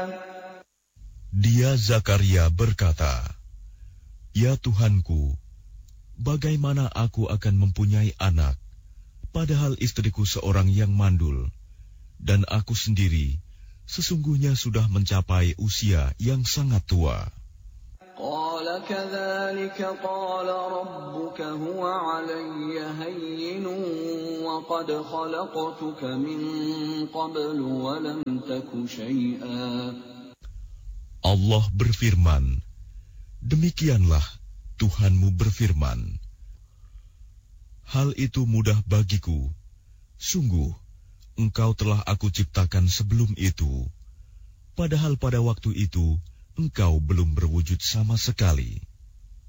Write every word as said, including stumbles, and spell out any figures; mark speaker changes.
Speaker 1: Dia Zakaria berkata, "Ya Tuhanku, bagaimana aku akan mempunyai anak, padahal istriku seorang yang mandul, dan aku sendiri sesungguhnya sudah mencapai usia yang sangat tua."
Speaker 2: قال كذلك قال ربك هو علي هين وقد خلقتك من قبل ولم تك شيئا.
Speaker 1: Allah berfirman, "Demikianlah Tuhanmu berfirman, hal itu mudah bagiku. Sungguh, engkau telah aku ciptakan sebelum itu, padahal pada waktu itu engkau belum berwujud sama sekali."